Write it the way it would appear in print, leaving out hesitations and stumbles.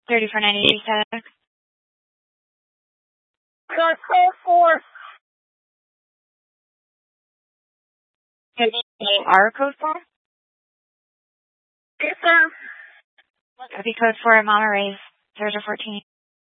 3496. Code 4. Our code 4? Yes, sir. Copy code 4 at Mama Ray's, 014.